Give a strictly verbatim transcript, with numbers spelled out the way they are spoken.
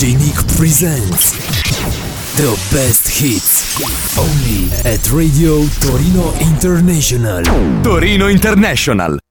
D J Nick presents the best hits only at Radio Torino International. Torino International,